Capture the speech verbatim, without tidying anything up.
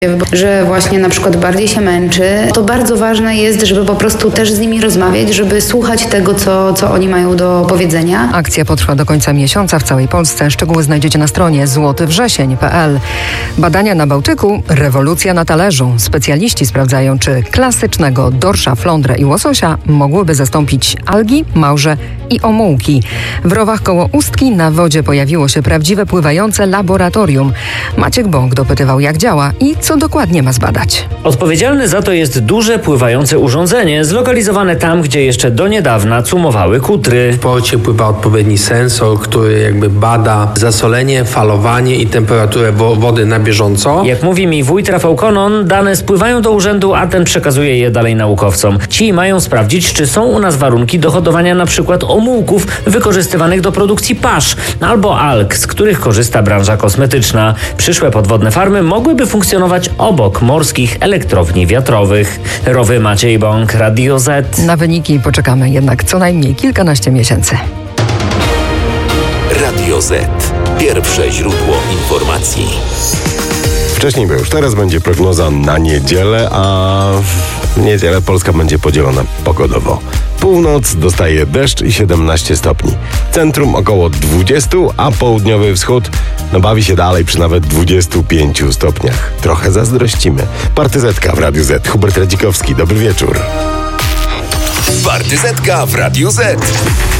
że właśnie na przykład bardziej się męczy, to bardzo ważne jest, żeby po prostu też z nimi rozmawiać, żeby słuchać tego, co, co oni mają do powiedzenia. Akcja potrwa do końca miesiąca w całej Polsce. Szczegóły znajdziecie na stronie złoty wrzesień kropka p l. Badania na Bałtyku, rewolucja na talerzu. Specjaliści sprawdzają, czy klasycznego dorsza, flądrę i łososia mogłyby zastąpić algi, małże i omułki. W rowach koło Ustki na wodzie pojawiło się prawdziwe pływające laboratorium. Maciek Bąk dopytywał, jak działa i co dokładnie ma zbadać. Odpowiedzialny za to jest duże pływające urządzenie zlokalizowane tam, gdzie jeszcze do niedawna cumowały kutry. W porcie pływa odpowiedni sensor, który jakby bada zasolenie, falowanie i temperaturę wo- wody na bieżąco. Jak mówi mi wójt Rafał Konon, dane spływają do urzędu, a ten przekazuje je dalej naukowcom. Ci mają sprawdzić, czy są u nas warunki do hodowania na przykład omułków wykorzystywanych do produkcji pasz albo alg, z których korzysta branża kosmetyczna. Przyszłe podwodne farmy mogłyby funkcjonować obok morskich elektrowni wiatrowych. Rowy Maciej Bąk, Radio Z. Na wyniki poczekamy jednak co najmniej kilkanaście miesięcy. Radio Z. Pierwsze źródło informacji. Wcześniej, bo już teraz będzie prognoza na niedzielę, a w niedzielę Polska będzie podzielona pogodowo. Północ dostaje deszcz i siedemnaście stopni. Centrum około dwadzieścia, a południowy wschód no bawi się dalej przy nawet dwudziestu pięciu stopniach. Trochę zazdrościmy. Partyzetka w Radiu Z. Hubert Radzikowski, dobry wieczór. Partyzetka w Radiu Z.